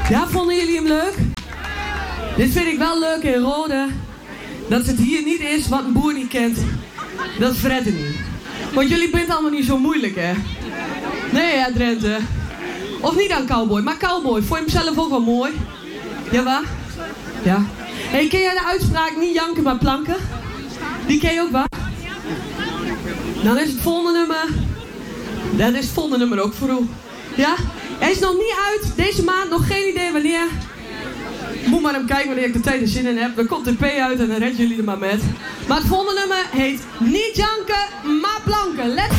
Ja, vonden jullie hem leuk? Dit vind ik wel leuk in Rode. Dat het hier niet is wat een boer niet kent. Dat Fred er niet. Want jullie bent allemaal niet zo moeilijk, hè? Nee, ja, Drenthe. Of niet aan Cowboy. Maar Cowboy, vond je hem zelf ook wel mooi? Ja, waar? Ja. Hey, ken jij de uitspraak niet janken, maar planken? Die ken je ook, waar? Dan is het volgende nummer... Dat is het volgende nummer ook voor u. Ja? Hij is nog niet uit. Deze maand, nog geen idee wanneer. Moet maar hem kijken wanneer ik de tijd en zin in heb. Dan komt de P uit en dan redden jullie er maar met. Maar het volgende nummer heet Niet janken, maar planken. Let's